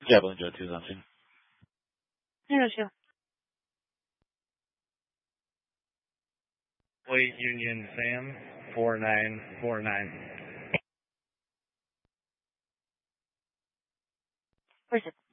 Javelin Jet 2 is on scene. Hiroshima. Wait, Union Sam, 4949. Where's it?